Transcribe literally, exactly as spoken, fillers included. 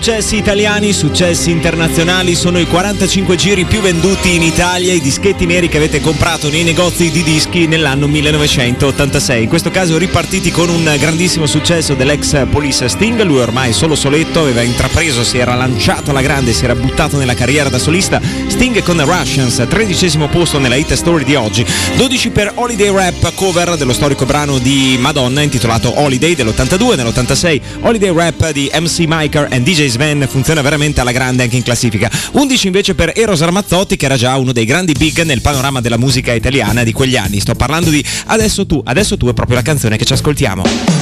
Successi italiani, successi internazionali, sono i quarantacinque giri più venduti in Italia, i dischetti neri che avete comprato nei negozi di dischi nell'anno millenovecentottantasei. In questo caso ripartiti con un grandissimo successo dell'ex Police Sting, lui ormai solo soletto, aveva intrapreso, si era lanciato alla grande, si era buttato nella carriera da solista. Sting con Russians, tredicesimo posto nella hit story di oggi. dodici per Holiday Rap, cover dello storico brano di Madonna intitolato Holiday dell'ottantadue. Nell'ottantasei Holiday Rap di M C Miker e D J Sven funziona veramente alla grande anche in classifica. undici invece per Eros Ramazzotti, che era già uno dei grandi big nel panorama della musica italiana di quegli anni. Sto parlando di Adesso tu, Adesso tu è proprio la canzone che ci ascoltiamo.